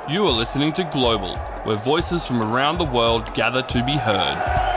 You are listening to Global, where voices from around the world gather to be heard.